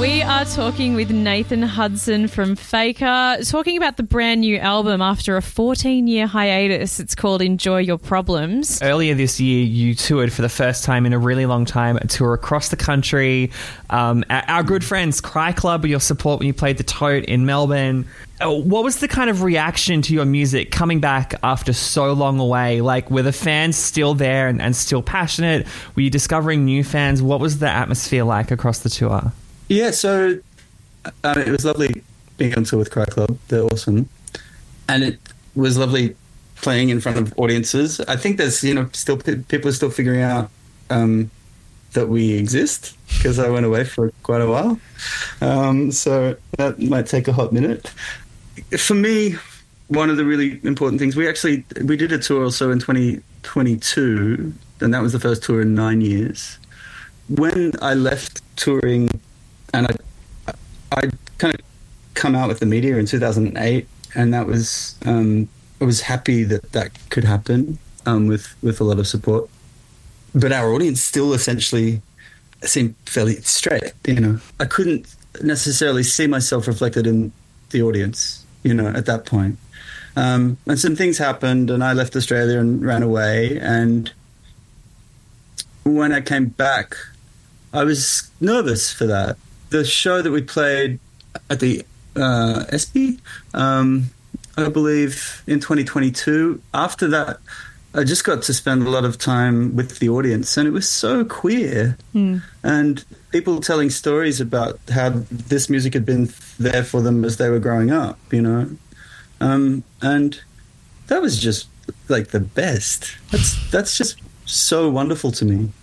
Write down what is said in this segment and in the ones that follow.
We are talking with Nathan Hudson from Faker, talking about the brand new album after a 14-year hiatus. It's called Enjoy Your Problems. Earlier this year, you toured for the first time in a really long time, a tour across the country. Our good friends, Cry Club, your support when you played the Tote in Melbourne. What was the kind of reaction to your music coming back after so long away? Like, were the fans still there and still passionate? Were you discovering new fans? What was the atmosphere like across the tour? Yeah, so it was lovely being on tour with Cry Club. They're awesome. And it was lovely playing in front of audiences. I think there's, still people are still figuring out that we exist, because I went away for quite a while. So that might take a hot minute. For me, one of the really important things, we did a tour also in 2022, and that was the first tour in 9 years. When I left touring, and I kind of come out with the media in 2008, and that was I was happy that could happen with a lot of support. But our audience still essentially seemed fairly straight. I couldn't necessarily see myself reflected in the audience, at that point. And some things happened, and I left Australia and ran away. And when I came back, I was nervous for that. The show that we played at the ESPY, I believe, in 2022, after that, I just got to spend a lot of time with the audience, and it was so queer. And people telling stories about how this music had been there for them as they were growing up, and that was just like the best. That's just so wonderful to me,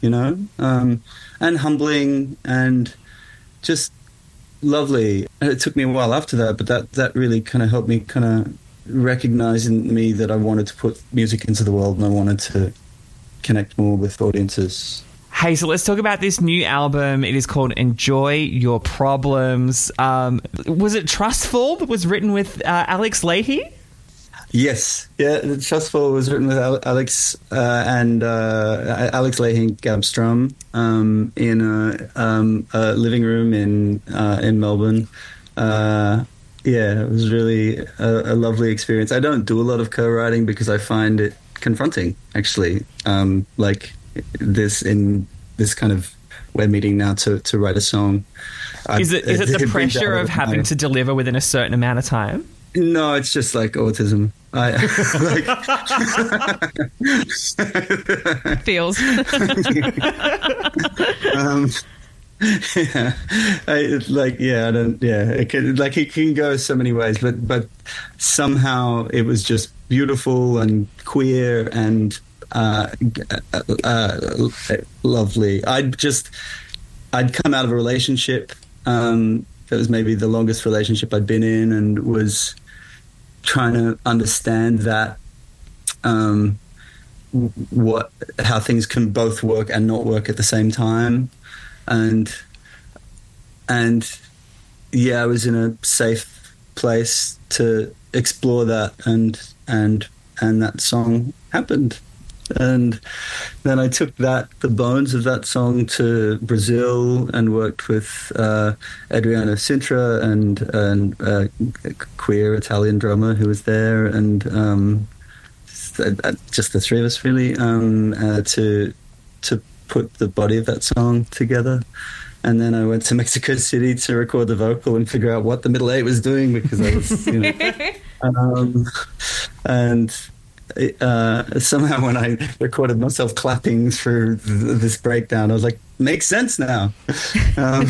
and humbling and just lovely. And it took me a while after that, but that really kind of helped me kind of recognize in me that I wanted to put music into the world, and I wanted to connect more with audiences. Hey, so let's talk about this new album. It is called Enjoy Your Problems. Was it Trustful that was written with Alex Leahy? Yes. Yeah, Trustful was written with Alex and Alex Leahy and Gab Strum in a living room in Melbourne. Yeah, it was really a lovely experience. I don't do a lot of co-writing because I find it confronting, actually. Like this in this kind of we're meeting now to write a song. Is it the pressure of having to deliver within a certain amount of time? No, it's just like autism. Feels. It can go so many ways, but somehow it was just beautiful and queer and lovely. I'd come out of a relationship that was maybe the longest relationship I'd been in, and was trying to understand that how things can both work and not work at the same time. And yeah, I was in a safe place to explore that, and that song happened. And then I took the bones of that song to Brazil and worked with Adriano Sintra and a queer Italian drummer who was there, and just the three of us really to put the body of that song together. And then I went to Mexico City to record the vocal and figure out what the middle eight was doing, because I was, somehow when I recorded myself clapping through this breakdown, I was like, makes sense now. Yeah.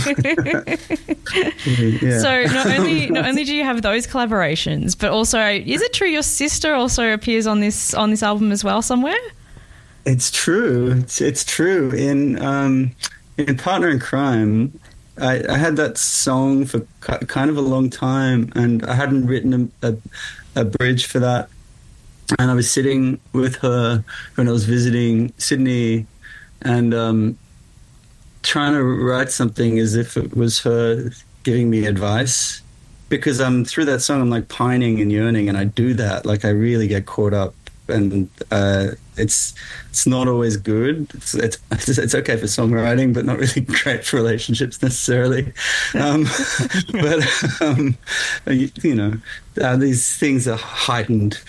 So not only do you have those collaborations, but also, is it true your sister also appears on this album as well somewhere? It's true. It's true. In Partner in Crime, I had that song for kind of a long time, and I hadn't written a bridge for that. And I was sitting with her when I was visiting Sydney, and trying to write something as if it was her giving me advice. Because through that song, I'm like pining and yearning, and I do that. Like I really get caught up and it's not always good. It's okay for songwriting, but not really great for relationships necessarily. These things are heightened,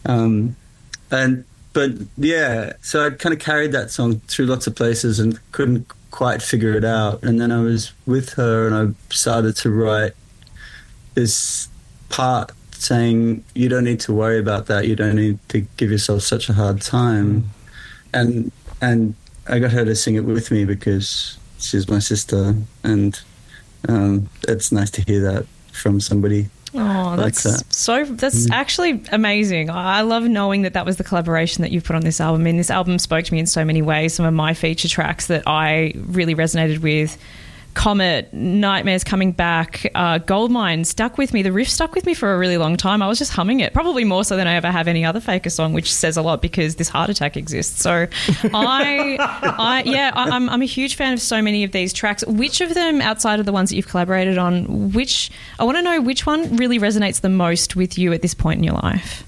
but yeah. So I kind of carried that song through lots of places and couldn't quite figure it out. And then I was with her, and I started to write this part saying, you don't need to worry about that, you don't need to give yourself such a hard time. And I got her to sing it with me because she's my sister, and it's nice to hear that from somebody. Oh, that's actually amazing. I love knowing that was the collaboration that you've put on this album. I mean, this album spoke to me in so many ways. Some of my feature tracks that I really resonated with, Comet, Nightmares Coming Back, Goldmine stuck with me. The riff stuck with me for a really long time. I was just humming it, probably more so than I ever have any other Faker song, which says a lot because this heart attack exists. So I'm a huge fan of so many of these tracks. Which of them, outside of the ones that you've collaborated on, I want to know which one really resonates the most with you at this point in your life?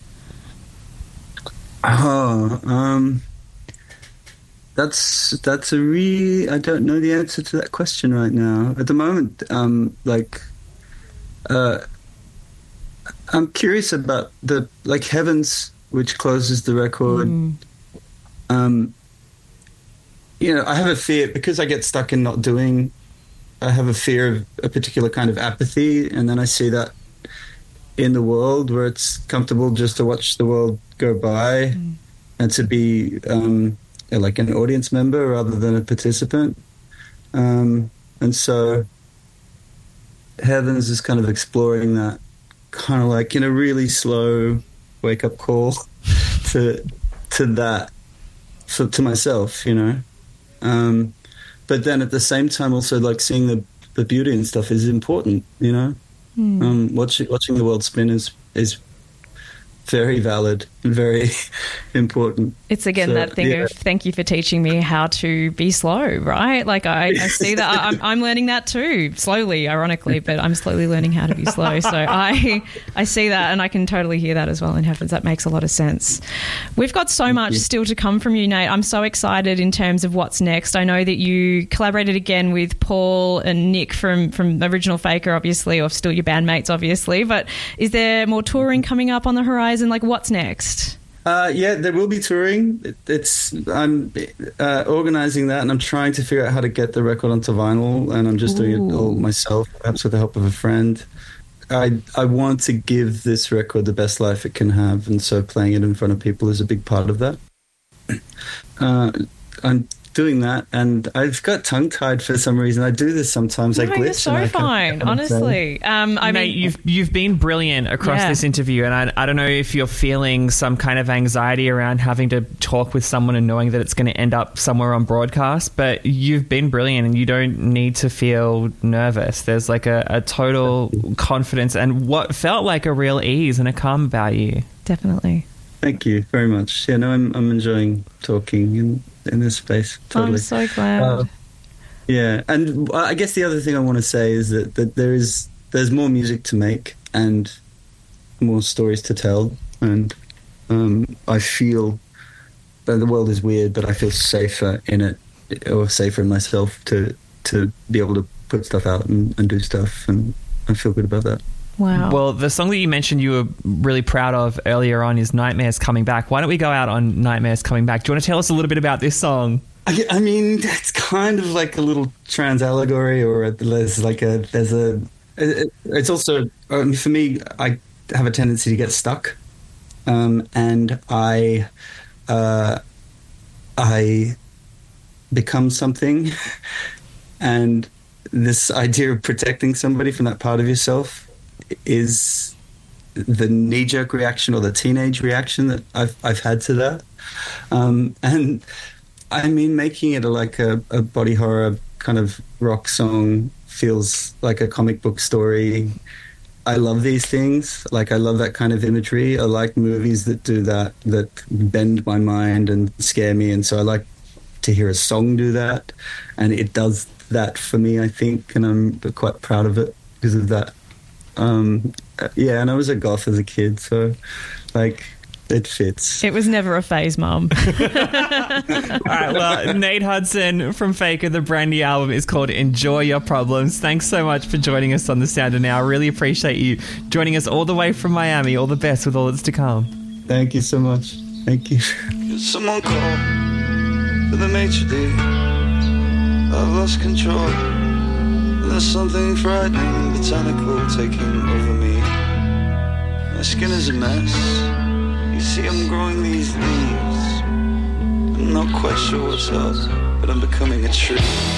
That's a really, I don't know the answer to that question right now. At the moment, I'm curious about the Heavens, which closes the record. I have a fear because I get stuck in not doing. I have a fear of a particular kind of apathy, and then I see that in the world where it's comfortable just to watch the world go by and to be like an audience member rather than a participant. And so Heavens is kind of exploring that, kind of like in a really slow wake-up call to that, to myself, but then at the same time also like seeing the beauty and stuff is important, watching the world spin is very valid and very important. It's again that thing of thank you for teaching me how to be slow, right? Like I see that I'm learning that too, slowly, ironically, but I'm slowly learning how to be slow. So I see that, and I can totally hear that as well in Heavens. That makes a lot of sense. We've got so much still to come from you, Nate. I'm so excited in terms of what's next. I know that you collaborated again with Paul and Nick from original Faker, obviously, or still your bandmates, obviously, but is there more touring coming up on the horizon? Like, what's next? There will be touring. I'm organising that, and I'm trying to figure out how to get the record onto vinyl, and I'm just doing it all myself, perhaps with the help of a friend. I want to give this record the best life it can have, and so playing it in front of people is a big part of that. I'm doing that, and I've got tongue-tied for some reason. I do this sometimes. I glitch. You're so fine, honestly. Mate, you've been brilliant across this interview, and I don't know if you're feeling some kind of anxiety around having to talk with someone and knowing that it's going to end up somewhere on broadcast, but you've been brilliant, and you don't need to feel nervous. There's like a total confidence and what felt like a real ease and a calm about you. Definitely. Thank you very much. Yeah, no, I'm enjoying talking in this space. Totally. I'm so glad. Yeah, and I guess the other thing I want to say is that there's more music to make and more stories to tell, and I feel that the world is weird, but I feel safer in it, or safer in myself to be able to put stuff out and do stuff, and I feel good about that. Wow. Well, the song that you mentioned you were really proud of earlier on is Nightmares Coming Back. Why don't we go out on Nightmares Coming Back? Do you want to tell us a little bit about this song? I mean, it's kind of like a little trans allegory, or it's also, for me, I have a tendency to get stuck. And I become something. And this idea of protecting somebody from that part of yourself is the knee-jerk reaction or the teenage reaction that I've had to that, and I mean, making it like a body horror kind of rock song feels like a comic book story. I love these things. Like, I love that kind of imagery. I like movies that do that bend my mind and scare me, and so I like to hear a song do that, and it does that for me, I think, and I'm quite proud of it because of that. And I was a goth as a kid, so like It fits. It was never a phase, Mum. All right, well, Nate Hudson from Faker, the brand new album is called Enjoy Your Problems. Thanks so much for joining us on The Sound of Now. I really appreciate you joining us all the way from Miami. All the best with all that's to come. Thank you so much. Thank you. Someone called for the maitre d'. I've lost control. There's something frightening, botanical taking over me. My skin is a mess. You see I'm growing these leaves. I'm not quite sure what's up, but I'm becoming a tree.